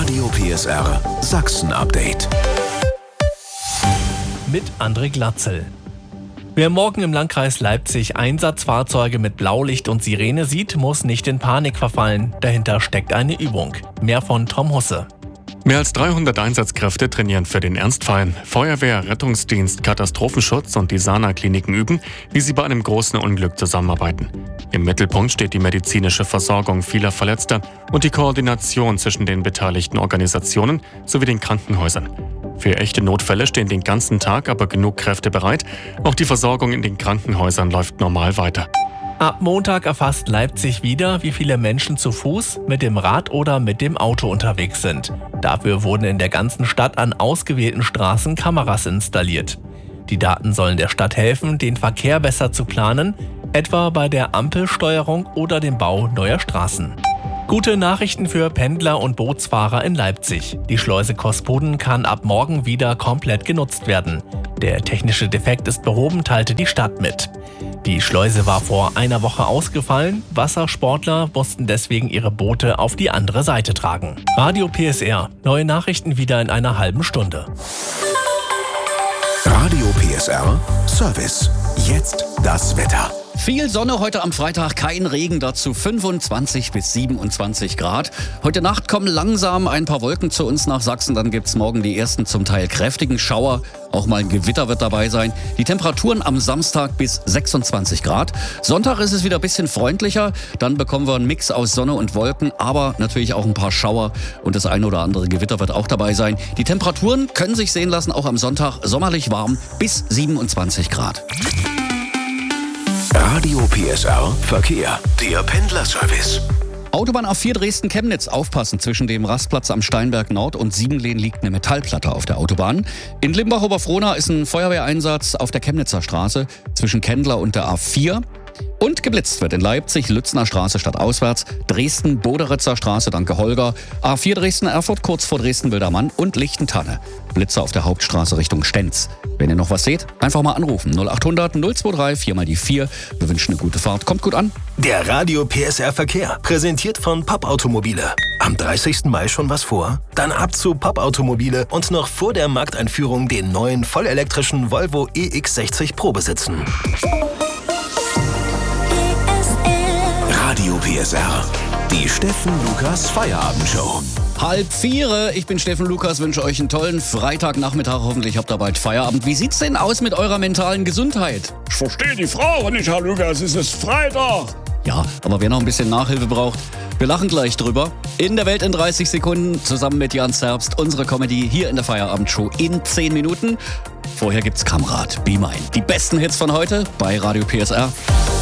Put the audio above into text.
Radio PSR Sachsen-Update. Mit André Glatzel. Wer morgen im Landkreis Leipzig Einsatzfahrzeuge mit Blaulicht und Sirene sieht, muss nicht in Panik verfallen. Dahinter steckt eine Übung. Mehr von Tom Husse. Mehr als 300 Einsatzkräfte trainieren für den Ernstfall. Feuerwehr, Rettungsdienst, Katastrophenschutz und die Sana-Kliniken üben, wie sie bei einem großen Unglück zusammenarbeiten. Im Mittelpunkt steht die medizinische Versorgung vieler Verletzter und die Koordination zwischen den beteiligten Organisationen sowie den Krankenhäusern. Für echte Notfälle stehen den ganzen Tag aber genug Kräfte bereit. Auch die Versorgung in den Krankenhäusern läuft normal weiter. Ab Montag erfasst Leipzig wieder, wie viele Menschen zu Fuß, mit dem Rad oder mit dem Auto unterwegs sind. Dafür wurden in der ganzen Stadt an ausgewählten Straßen Kameras installiert. Die Daten sollen der Stadt helfen, den Verkehr besser zu planen, etwa bei der Ampelsteuerung oder dem Bau neuer Straßen. Gute Nachrichten für Pendler und Bootsfahrer in Leipzig. Die Schleuse Kospuden kann ab morgen wieder komplett genutzt werden. Der technische Defekt ist behoben, teilte die Stadt mit. Die Schleuse war vor einer Woche ausgefallen. Wassersportler mussten deswegen ihre Boote auf die andere Seite tragen. Radio PSR. Neue Nachrichten wieder in einer halben Stunde. Radio PSR Service. Jetzt das Wetter. Viel Sonne heute am Freitag, kein Regen, dazu 25 bis 27 Grad. Heute Nacht kommen langsam ein paar Wolken zu uns nach Sachsen, dann gibt's morgen die ersten zum Teil kräftigen Schauer. Auch mal ein Gewitter wird dabei sein. Die Temperaturen am Samstag bis 26 Grad. Sonntag ist es wieder ein bisschen freundlicher, dann bekommen wir einen Mix aus Sonne und Wolken, aber natürlich auch ein paar Schauer und das ein oder andere Gewitter wird auch dabei sein. Die Temperaturen können sich sehen lassen, auch am Sonntag sommerlich warm bis 27 Grad. Radio PSR Verkehr, der Pendlerservice. Autobahn A4 Dresden-Chemnitz, aufpassen, zwischen dem Rastplatz am Steinberg Nord und Siebenlehn liegt eine Metallplatte auf der Autobahn. In Limbach-Oberfrohna ist ein Feuerwehreinsatz auf der Chemnitzer Straße zwischen Kendler und der A4. Und geblitzt wird in Leipzig, Lützner Straße stadtauswärts, Dresden, Boderitzer Straße, danke Holger, A4 Dresden-Erfurt kurz vor Dresden-Wildermann und Lichtentanne. Blitze auf der Hauptstraße Richtung Stenz. Wenn ihr noch was seht, einfach mal anrufen. 0800 023 4 mal die 4. Wir wünschen eine gute Fahrt. Kommt gut an. Der Radio PSR Verkehr, präsentiert von Papp-Automobile. Am 30. Mai schon was vor? Dann ab zu Papp-Automobile und noch vor der Markteinführung den neuen vollelektrischen Volvo EX60 Pro besitzen. Radio PSR, die Steffen Lukas Feierabendshow. 3:30. Ich bin Steffen Lukas, wünsche euch einen tollen Freitagnachmittag. Hoffentlich habt ihr bald Feierabend. Wie sieht's denn aus mit eurer mentalen Gesundheit? Ich verstehe die Frage nicht, Herr Lukas. Es ist Freitag. Ja, aber wer noch ein bisschen Nachhilfe braucht, wir lachen gleich drüber. In der Welt in 30 Sekunden, zusammen mit Jan Zerbst, unsere Comedy hier in der Feierabendshow in 10 Minuten. Vorher gibt's Kamerad, Be Mine. Die besten Hits von heute bei Radio PSR.